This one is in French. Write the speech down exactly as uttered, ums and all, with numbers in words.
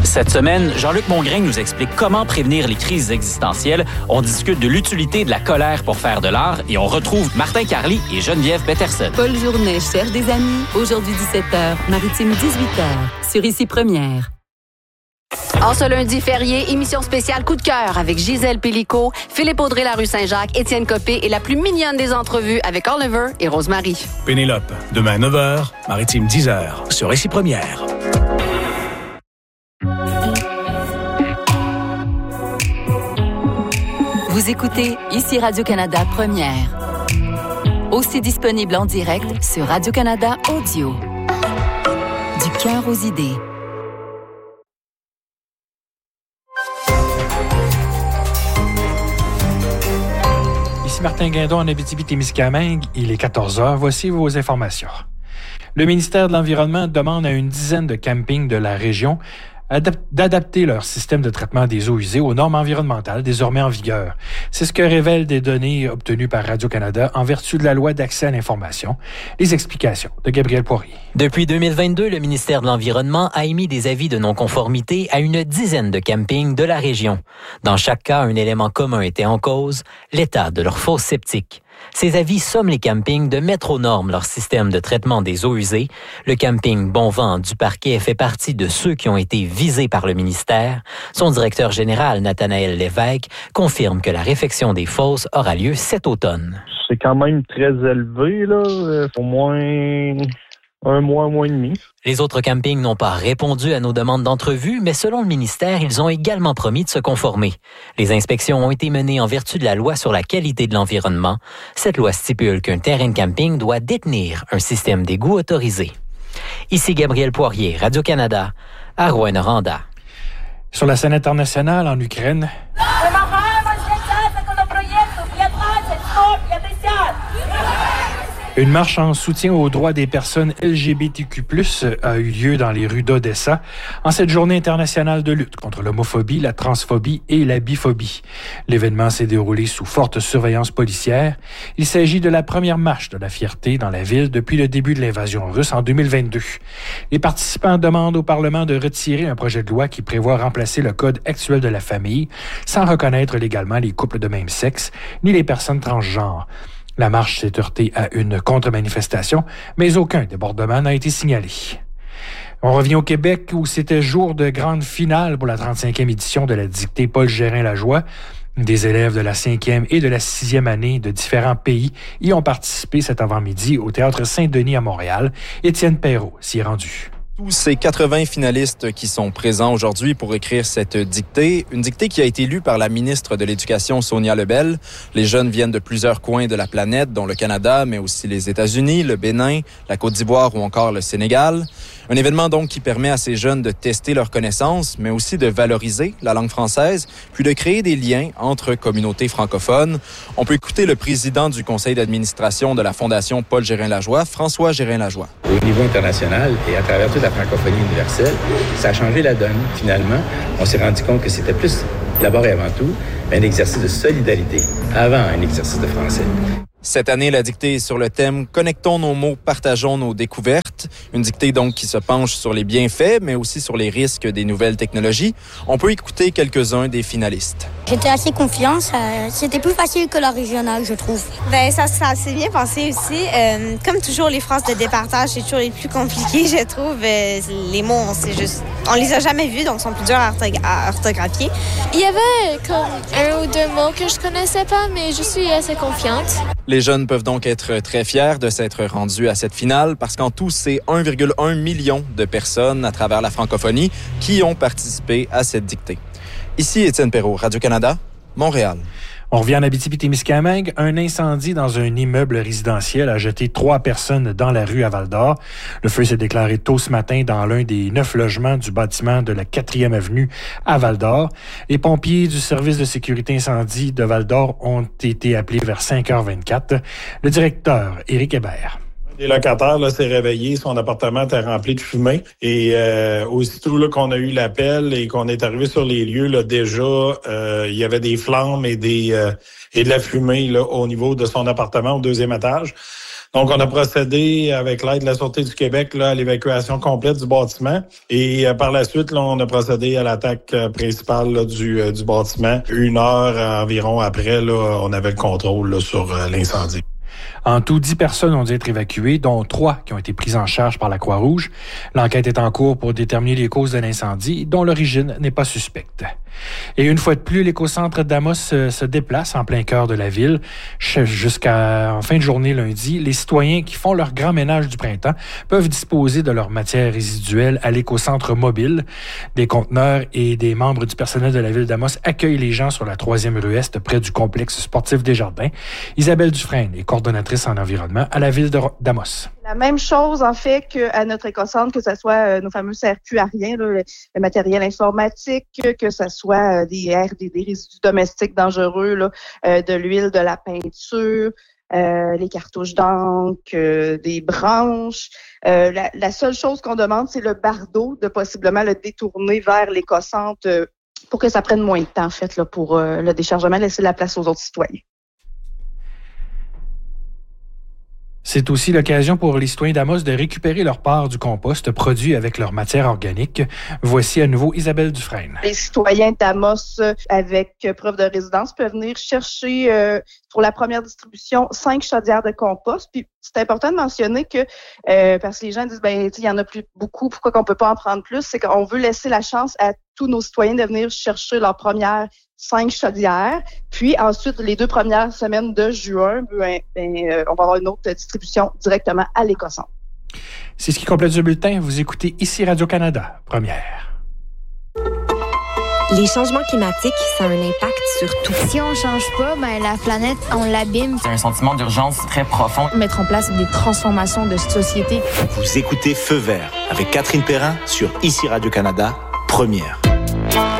Cette semaine, Jean-Luc Mongrain nous explique comment prévenir les crises existentielles. On discute de l'utilité de la colère pour faire de l'art et on retrouve Martin Carly et Geneviève Peterson. Paul Journet cherche des amis. Aujourd'hui dix-sept heures, Maritime dix-huit heures, sur Ici Première. En ce lundi férié, émission spéciale Coup de cœur avec Gisèle Pellico, Philippe Audrey La Rue Saint-Jacques, Étienne Copé et la plus mignonne des entrevues avec Oliver et Rosemary. Pénélope, demain à neuf heures, Maritime dix heures, sur Ici Première. Vous écoutez Ici Radio-Canada Première. Aussi disponible en direct sur Radio-Canada Audio. Du cœur aux idées. Ici Martin Guindon en Abitibi-Témiscamingue. Il est quatorze heures. Voici vos informations. Le ministère de l'Environnement demande à une dizaine de campings de la région d'adapter leur système de traitement des eaux usées aux normes environnementales désormais en vigueur. C'est ce que révèlent des données obtenues par Radio-Canada en vertu de la loi d'accès à l'information. Les explications de Gabriel Poirier. Depuis deux mille vingt-deux, le ministère de l'Environnement a émis des avis de non-conformité à une dizaine de campings de la région. Dans chaque cas, un élément commun était en cause, l'état de leur fosse septique. Ces avis somment les campings de mettre aux normes leur système de traitement des eaux usées. Le camping Bon Vent du Parquet fait partie de ceux qui ont été visés par le ministère. Son directeur général, Nathanaël Lévesque, confirme que la réfection des fosses aura lieu cet automne. C'est quand même très élevé, là. Au moins un mois, un mois et demi. Les autres campings n'ont pas répondu à nos demandes d'entrevue, mais selon le ministère, ils ont également promis de se conformer. Les inspections ont été menées en vertu de la loi sur la qualité de l'environnement. Cette loi stipule qu'un terrain de camping doit détenir un système d'égout autorisé. Ici Gabriel Poirier, Radio-Canada, à Rouyn-Noranda. Sur la scène internationale en Ukraine... Une marche en soutien aux droits des personnes L G B T Q plus, a eu lieu dans les rues d'Odessa en cette journée internationale de lutte contre l'homophobie, la transphobie et la biphobie. L'événement s'est déroulé sous forte surveillance policière. Il s'agit de la première marche de la fierté dans la ville depuis le début de l'invasion russe en deux mille vingt-deux. Les participants demandent au Parlement de retirer un projet de loi qui prévoit remplacer le code actuel de la famille sans reconnaître légalement les couples de même sexe ni les personnes transgenres. La marche s'est heurtée à une contre-manifestation, mais aucun débordement n'a été signalé. On revient au Québec où c'était jour de grande finale pour la trente-cinquième édition de la dictée Paul Gérin-Lajoie. Des élèves de la cinquième et de la sixième année de différents pays y ont participé cet avant-midi au Théâtre Saint-Denis à Montréal. Étienne Perrault s'y est rendu. Tous ces quatre-vingts finalistes qui sont présents aujourd'hui pour écrire cette dictée, une dictée qui a été lue par la ministre de l'Éducation, Sonia Lebel. Les jeunes viennent de plusieurs coins de la planète, dont le Canada, mais aussi les États-Unis, le Bénin, la Côte d'Ivoire ou encore le Sénégal. Un événement donc qui permet à ces jeunes de tester leurs connaissances, mais aussi de valoriser la langue française, puis de créer des liens entre communautés francophones. On peut écouter le président du conseil d'administration de la Fondation Paul Gérin-Lajoie, François Gérin-Lajoie. Au niveau international et à travers toute la francophonie universelle, ça a changé la donne. Finalement, on s'est rendu compte que c'était plus, d'abord et avant tout, un exercice de solidarité avant un exercice de français. Cette année, la dictée est sur le thème « Connectons nos mots, partageons nos découvertes ». Une dictée donc qui se penche sur les bienfaits, mais aussi sur les risques des nouvelles technologies. On peut écouter quelques-uns des finalistes. J'étais assez confiante. Ça, c'était plus facile que la régionale, je trouve. Ben ça, ça s'est bien passé aussi. Euh, comme toujours, les phrases de départage, c'est toujours les plus compliquées, je trouve. Euh, les mots, on sait juste... On les a jamais vus, donc ils sont plus durs à, orthog- à orthographier. Il y avait comme un ou deux mots que je connaissais pas, mais je suis assez confiante. Les jeunes peuvent donc être très fiers de s'être rendus à cette finale parce qu'en tout, c'est un virgule un million de personnes à travers la francophonie qui ont participé à cette dictée. Ici Étienne Perrault, Radio-Canada, Montréal. On revient en Abitibi-Témiscamingue. Un incendie dans un immeuble résidentiel a jeté trois personnes dans la rue à Val-d'Or. Le feu s'est déclaré tôt ce matin dans l'un des neuf logements du bâtiment de la quatrième avenue à Val-d'Or. Les pompiers du service de sécurité incendie de Val-d'Or ont été appelés vers cinq heures vingt-quatre. Le directeur, Éric Hébert. Les locataires là, s'est réveillé, son appartement était rempli de fumée. Et euh, aussitôt là, qu'on a eu l'appel et qu'on est arrivé sur les lieux, là, déjà, euh, il y avait des flammes et des euh, et de la fumée là, au niveau de son appartement au deuxième étage. Donc, on a procédé avec l'aide de la Sûreté du Québec là, à l'évacuation complète du bâtiment. Et euh, par la suite, là, on a procédé à l'attaque euh, principale là, du, euh, du bâtiment. Une heure euh, environ après, là, on avait le contrôle là, sur euh, l'incendie. En tout, dix personnes ont dû être évacuées, dont trois qui ont été prises en charge par la Croix-Rouge. L'enquête est en cours pour déterminer les causes de l'incendie, dont l'origine n'est pas suspecte. Et une fois de plus, l'écocentre d'Amos se, se déplace en plein cœur de la ville. Jusqu'à en fin de journée lundi, les citoyens qui font leur grand ménage du printemps peuvent disposer de leurs matières résiduelles à l'écocentre mobile. Des conteneurs et des membres du personnel de la ville d'Amos accueillent les gens sur la troisième rue Est près du complexe sportif des Jardins. Isabelle Dufresne est coordonnatrice en environnement à la ville de, d'Amos. La même chose, en fait, qu'à notre écocentre, que ce soit euh, nos fameux C R Q ariens, là, le, le matériel informatique, que ce soit euh, des, des, des résidus domestiques dangereux, là, euh, de l'huile, de la peinture, euh, les cartouches d'encre, euh, des branches. Euh, la, la seule chose qu'on demande, c'est le bardeau, de possiblement le détourner vers l'écocentre euh, pour que ça prenne moins de temps, en fait, là, pour euh, le déchargement, laisser la place aux autres citoyens. C'est aussi l'occasion pour les citoyens d'Amos de récupérer leur part du compost produit avec leur matière organique. Voici à nouveau Isabelle Dufresne. Les citoyens d'Amos avec preuve de résidence peuvent venir chercher euh, pour la première distribution cinq chaudières de compost. Puis c'est important de mentionner que euh, parce que les gens disent ben il y en a plus beaucoup, pourquoi qu'on peut pas en prendre plus? C'est qu'on veut laisser la chance à tous nos citoyens de venir chercher leur première cinq chaudières. Puis ensuite, les deux premières semaines de juin, ben, ben, euh, on va avoir une autre distribution directement à l'écocentre. C'est ce qui complète ce bulletin. Vous écoutez ici Radio-Canada, première. Les changements climatiques, ça a un impact sur tout. Si on change pas, ben la planète, on l'abîme. C'est un sentiment d'urgence très profond. Mettre en place des transformations de société. Vous écoutez Feu vert avec Catherine Perrin sur ici Radio-Canada, première.